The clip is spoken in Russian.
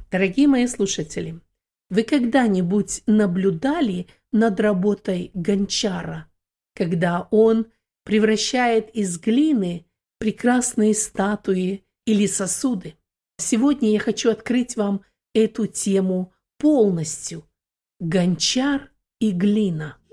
Дорогие мои слушатели, вы когда-нибудь наблюдали над работой гончара, когда он превращает из глины прекрасные статуи или сосуды? Сегодня я хочу открыть вам эту тему полностью. Гончар и глина.